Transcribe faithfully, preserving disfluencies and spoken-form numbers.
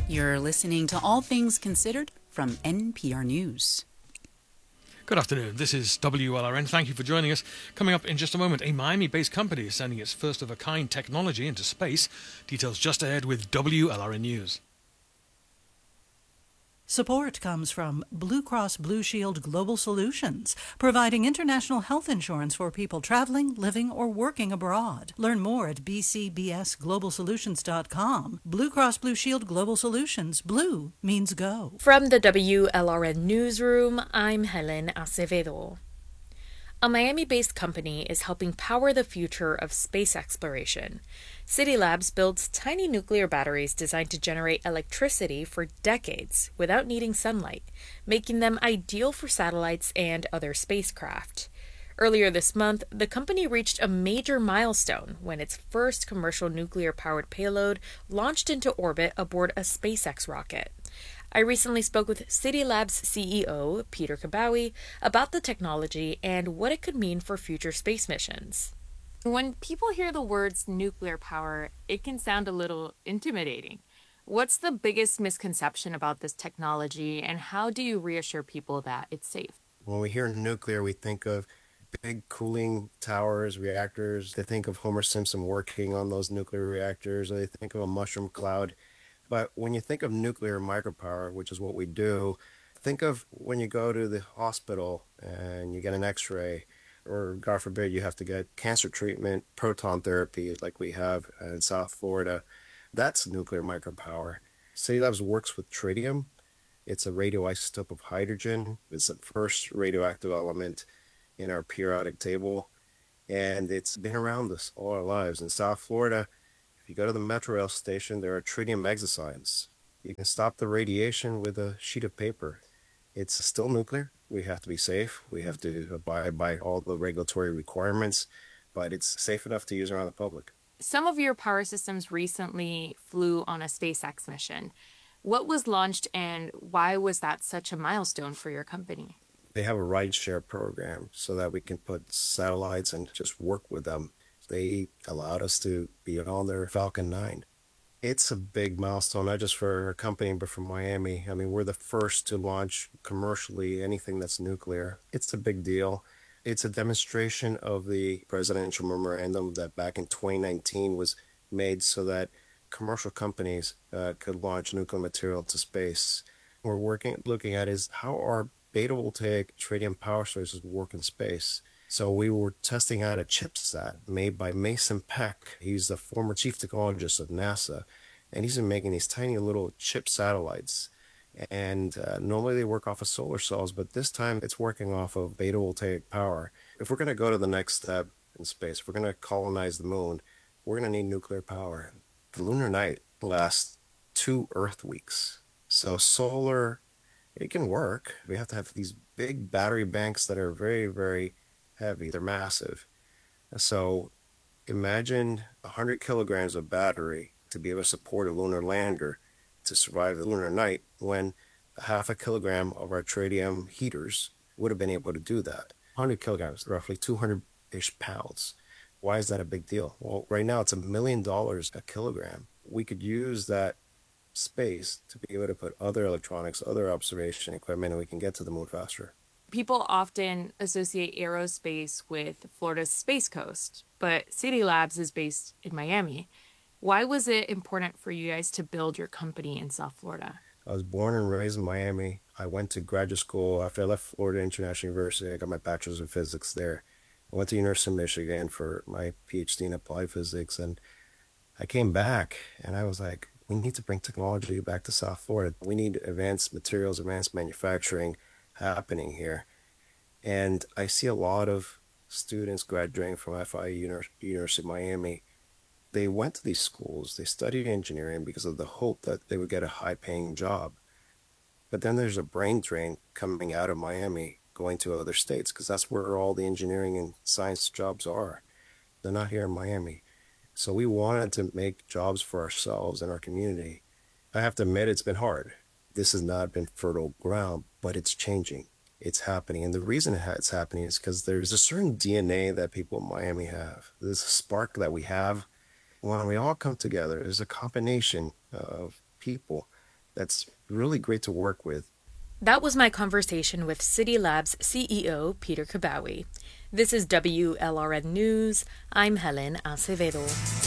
You're listening to All Things Considered from N P R News. Good afternoon, this is W L R N. Thank you for joining us. Coming up in just a moment, a Miami-based company is sending its first-of-a-kind technology into space. Details just ahead with W L R N News. Support comes from Blue Cross Blue Shield Global Solutions, providing international health insurance for people traveling, living, or working abroad. Learn more at b c b s global solutions dot com. Blue Cross Blue Shield Global Solutions. Blue means go. From the W L R N Newsroom, I'm Helen Acevedo. A Miami-based company is helping power the future of space exploration. City Labs builds tiny nuclear batteries designed to generate electricity for decades without needing sunlight, making them ideal for satellites and other spacecraft. Earlier this month, the company reached a major milestone when its first commercial nuclear-powered payload launched into orbit aboard a SpaceX rocket. I recently spoke with City Labs C E O Peter Kabawi about the technology and what it could mean for future space missions. When people hear the words nuclear power, it can sound a little intimidating. What's the biggest misconception about this technology, and how do you reassure people that it's safe? When we hear nuclear, we think of big cooling towers, reactors. They think of Homer Simpson working on those nuclear reactors, or they think of a mushroom cloud. But when you think of nuclear micropower, which is what we do, think of when you go to the hospital and you get an x-ray, or God forbid you have to get cancer treatment, proton therapy like we have in South Florida. That's nuclear micropower. City Labs works with tritium. It's a radioisotope of hydrogen. It's the first radioactive element in our periodic table. And it's been around us all our lives. In South Florida, if you go to the Metrorail station, there are tritium exocymes. You can stop the radiation with a sheet of paper. It's still nuclear. We have to be safe. We have to abide by all the regulatory requirements, but it's safe enough to use around the public. Some of your power systems recently flew on a SpaceX mission. What was launched, and why was that such a milestone for your company? They have a rideshare program so that we can put satellites and just work with them. They allowed us to be on their Falcon nine. It's a big milestone, not just for our company, but for Miami. I mean, we're the first to launch commercially anything that's nuclear. It's a big deal. It's a demonstration of the presidential memorandum that back in twenty nineteen was made so that commercial companies uh, could launch nuclear material to space. What we're working, looking at is how our beta voltaic tritium power sources work in space. So we were testing out a chipset made by Mason Peck. He's the former chief technologist of NASA, and he's been making these tiny little chip satellites. And uh, normally they work off of solar cells, but this time it's working off of beta voltaic power. If we're going to go to the next step in space, if we're going to colonize the moon, we're going to need nuclear power. The lunar night lasts two Earth weeks. So solar, it can work. We have to have these big battery banks that are very, very heavy. They're massive. So imagine one hundred kilograms of battery to be able to support a lunar lander to survive the lunar night, when half a kilogram of our tritium heaters would have been able to do that. one hundred kilograms, roughly two hundred-ish pounds. Why is that a big deal? Well, right now it's a million dollars a kilogram. We could use that space to be able to put other electronics, other observation equipment, and we can get to the moon faster. People often associate aerospace with Florida's Space Coast, but City Labs is based in Miami. Why was it important for you guys to build your company in South Florida? I was born and raised in Miami. I went to graduate school after I left Florida International University. I got my bachelor's in physics there. I went to University of Michigan for my PhD in applied physics, and I came back and I was like, we need to bring technology back to South Florida. We need advanced materials, advanced manufacturing happening here. And I see a lot of students graduating from F I U, University of Miami. They went to these schools, they studied engineering because of the hope that they would get a high-paying job. But then there's a brain drain coming out of Miami, going to other states, because that's where all the engineering and science jobs are. They're not here in Miami. So we wanted to make jobs for ourselves and our community. I have to admit, it's been hard. This has not been fertile ground, but it's changing. It's happening. And the reason it's happening is because there's a certain D N A that people in Miami have. There's a spark that we have. When we all come together, there's a combination of people that's really great to work with. That was my conversation with City Labs C E O Peter Kabawi. This is W L R N News. I'm Helen Acevedo.